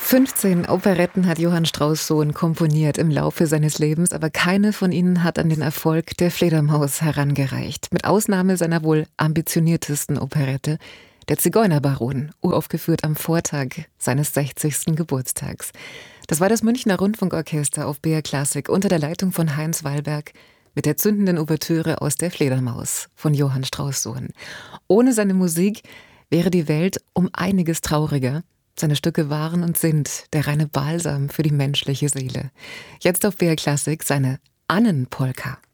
15 Operetten hat Johann Strauss Sohn komponiert im Laufe seines Lebens, aber keine von ihnen hat an den Erfolg der Fledermaus herangereicht. Mit Ausnahme seiner wohl ambitioniertesten Operette, der Zigeunerbaron, uraufgeführt am Vortag seines 60. Geburtstags. Das war das Münchner Rundfunkorchester auf BR Classic unter der Leitung von Heinz Wallberg mit der zündenden Ouvertüre aus der Fledermaus von Johann Strauss Sohn. Ohne seine Musik wäre die Welt um einiges trauriger. Seine Stücke waren und sind der reine Balsam für die menschliche Seele. Jetzt auf BR Classic seine Annenpolka.